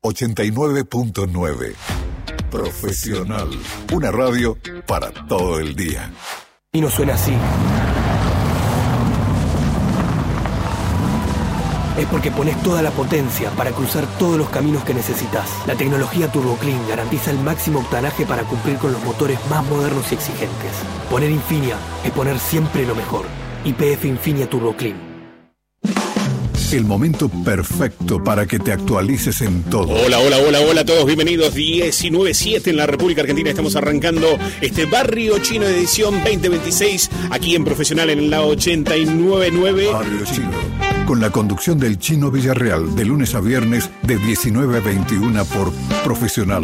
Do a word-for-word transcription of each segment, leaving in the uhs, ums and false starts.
ochenta y nueve punto nueve. Profesional. Una radio para todo el día. Y no suena así. Es porque pones toda la potencia para cruzar todos los caminos que necesitas. La tecnología Turbo Clean garantiza el máximo octanaje para cumplir con los motores más modernos y exigentes. Poner Infinia es poner siempre lo mejor. Y P F Infinia Turbo Clean. El momento perfecto para que te actualices en todo. Hola, hola, hola, hola a todos, bienvenidos. diecinueve siete en la República Argentina. Estamos arrancando este Barrio Chino de edición veinte veintiséis aquí en Profesional en la ochenta y nueve punto nueve. Barrio Chino, con la conducción del Chino Villarreal, de lunes a viernes de diecinueve a veintiuna por Profesional.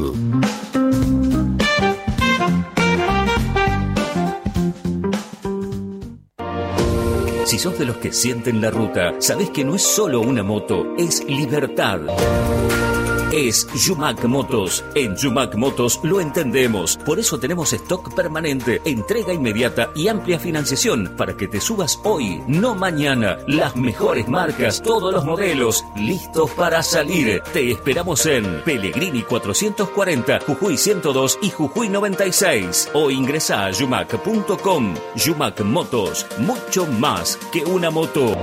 Si sos de los que sienten la ruta, sabés que no es solo una moto, es libertad. Es Yumac Motos. En Yumac Motos lo entendemos. Por eso tenemos stock permanente, entrega inmediata y amplia financiación para que te subas hoy, no mañana. Las mejores marcas, todos los modelos, listos para salir. Te esperamos en Pellegrini cuatrocientos cuarenta, Jujuy ciento dos y Jujuy noventa y seis. O ingresa a yumac punto com. Yumac Motos, mucho más que una moto.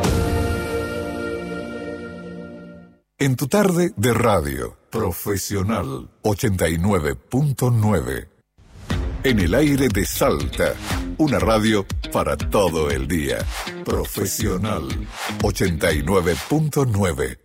En tu tarde de radio, Profesional ochenta y nueve punto nueve. En el aire de Salta, una radio para todo el día. Profesional ochenta y nueve punto nueve.